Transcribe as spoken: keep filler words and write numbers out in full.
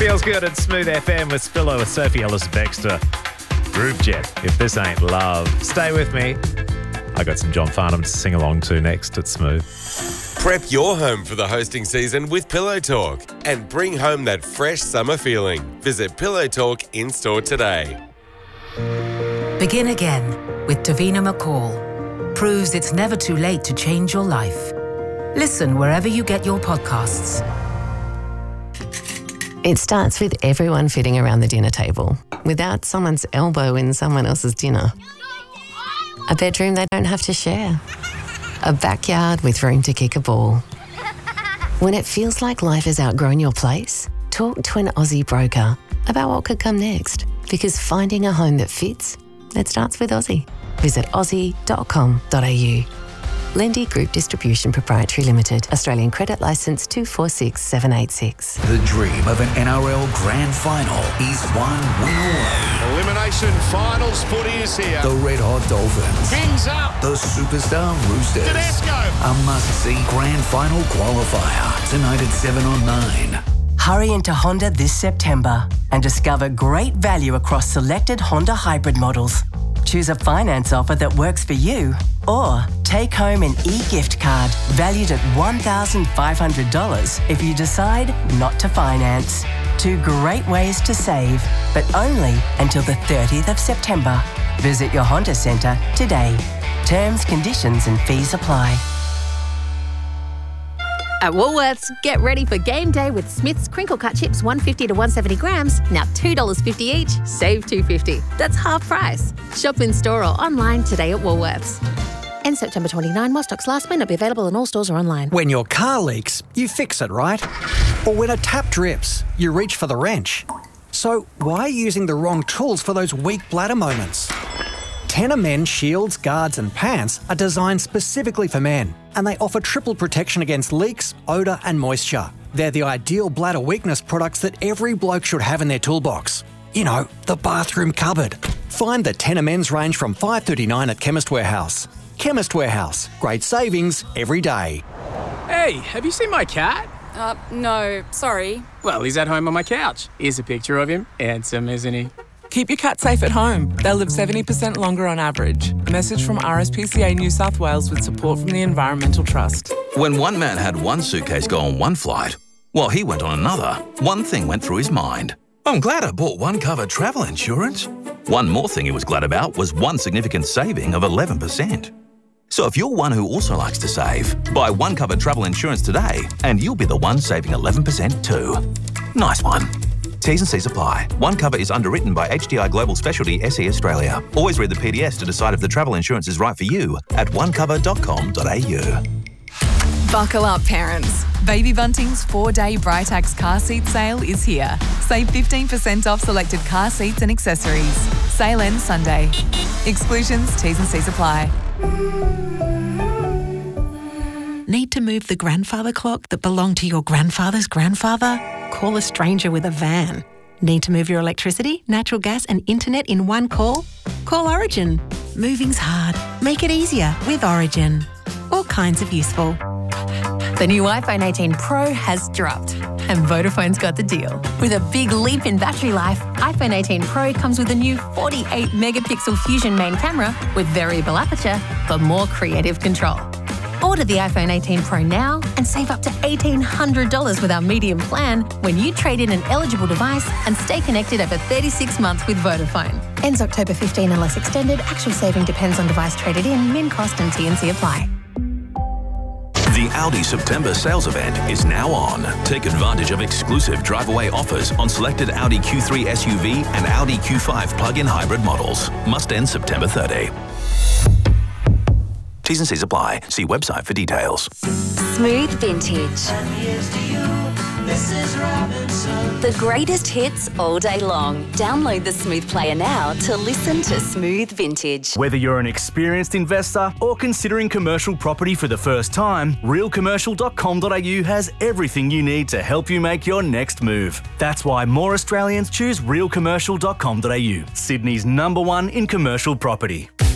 Feels good at Smooth F M with Spillo with Sophie Ellis-Bextor. Groove Jet, if this ain't love. Stay with me. I got some John Farnham to sing along to next at Smooth. Prep your home for the hosting season with Pillow Talk and bring home that fresh summer feeling. Visit Pillow Talk in-store today. Begin again with Davina McCall. Proves it's never too late to change your life. Listen wherever you get your podcasts. It starts with everyone fitting around the dinner table without someone's elbow in someone else's dinner. A bedroom they don't have to share. A backyard with room to kick a ball. When it feels like life has outgrown your place, talk to an Aussie broker about what could come next. Because finding a home that fits, it starts with Aussie. Visit aussie dot com dot a u. Lendi Group Distribution Proprietary Limited. Australian Credit Licence two four six seven eight six. The dream of an N R L Grand Final is one win away. Elimination Finals footy is here. The Red Hot Dolphins. Kings up. The Superstar Roosters. Tedesco. A must-see Grand Final qualifier. Tonight at seven on nine. Hurry into Honda this September and discover great value across selected Honda hybrid models. Choose a finance offer that works for you or take home an e-gift card valued at one thousand five hundred dollars if you decide not to finance. Two great ways to save, but only until the thirtieth of September. Visit your Honda Centre today. Terms, conditions and fees apply. At Woolworths, get ready for game day with Smith's crinkle cut chips, one fifty to one seventy grams, now two dollars fifty each, save two fifty. That's half price. Shop in store or online today at Woolworths. End September twenty-ninth, while stocks last, may not be available in all stores or online. When your car leaks, you fix it, right? Or when a tap drips, you reach for the wrench. So why are you using the wrong tools for those weak bladder moments? Tenor Men shields, guards and pants are designed specifically for men, and they offer triple protection against leaks, odour and moisture. They're the ideal bladder weakness products that every bloke should have in their toolbox. You know, the bathroom cupboard. Find the Tenor Men's range from five dollars thirty-nine at Chemist Warehouse. Chemist Warehouse. Great savings every day. Hey, have you seen my cat? Uh, no, sorry. Well, he's at home on my couch. Here's a picture of him. Handsome, isn't he? Keep your cat safe at home. They'll live seventy percent longer on average. A message from R S P C A New South Wales with support from the Environmental Trust. When one man had one suitcase go on one flight, while he went on another, one thing went through his mind. I'm glad I bought one cover travel insurance. One more thing he was glad about was one significant saving of eleven percent. So if you're one who also likes to save, buy one cover travel insurance today and you'll be the one saving eleven percent too. Nice one. T's and C's apply. One cover is underwritten by H D I Global Specialty S E Australia. Always read the P D S to decide if the travel insurance is right for you at one cover dot com dot a u. Buckle up, parents. Baby Bunting's four-day Britax car seat sale is here. Save fifteen percent off selected car seats and accessories. Sale ends Sunday. Exclusions, T's and C's apply. Need to move the grandfather clock that belonged to your grandfather's grandfather? Call a stranger with a van. Need to move your electricity, natural gas and internet in one call? Call Origin. Moving's hard. Make it easier with Origin. All kinds of useful. The new iPhone eighteen Pro has dropped and Vodafone's got the deal. With a big leap in battery life, iPhone eighteen Pro comes with a new forty-eight megapixel Fusion main camera with variable aperture for more creative control. Order the iPhone eighteen Pro now and save up to eighteen hundred dollars with our medium plan when you trade in an eligible device and stay connected over thirty-six months with Vodafone. Ends October fifteenth unless extended. Actual saving depends on device traded in, min cost and T and C apply. The Audi September sales event is now on. Take advantage of exclusive drive-away offers on selected Audi Q three S U V and Audi Q five plug-in hybrid models. Must end September thirtieth. T's and C's apply. See website for details. Smooth Vintage. The greatest hits all day long. Download the Smooth Player now to listen to Smooth Vintage. Whether you're an experienced investor or considering commercial property for the first time, real commercial dot com dot a u has everything you need to help you make your next move. That's why more Australians choose real commercial dot com dot a u, Sydney's number one in commercial property.